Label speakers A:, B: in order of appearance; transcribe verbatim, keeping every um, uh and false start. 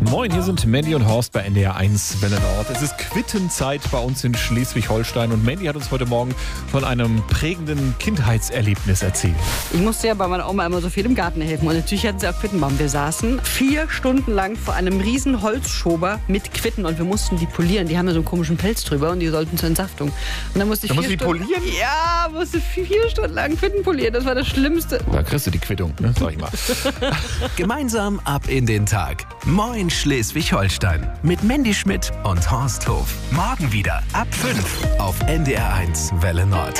A: Moin, hier sind Mandy und Horst bei N D R eins Welle Nord. Es ist Quittenzeit bei uns in Schleswig-Holstein und Mandy hat uns heute Morgen von einem prägenden Kindheitserlebnis erzählt.
B: Ich musste ja bei meiner Oma immer so viel im Garten helfen und natürlich hatten sie auch Quittenbaum. Wir saßen vier Stunden lang vor einem riesen Holzschober mit Quitten und wir mussten die polieren. Die haben ja so einen komischen Pelz drüber und die sollten zur Entsaftung. Und dann musste ich
A: Da
B: vier
A: musst du die
B: Stunden,
A: polieren?
B: Ja, musste vier Stunden lang Quitten polieren. Das war das Schlimmste.
A: Da kriegst du die Quittung, ne? Sag ich mal.
C: Gemeinsam ab in den Tag. Moin Schleswig-Holstein. Mit Mandy Schmidt und Horst Hof. Morgen wieder ab fünf auf N D R eins Welle Nord.